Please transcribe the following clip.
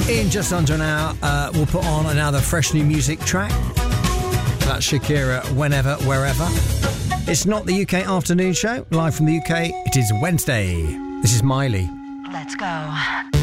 In just under an hour, we'll put on another fresh new music track. That's Shakira, Whenever, Wherever. It's not the UK afternoon show. Live from the UK, it is Wednesday. This is Miley. Let's go.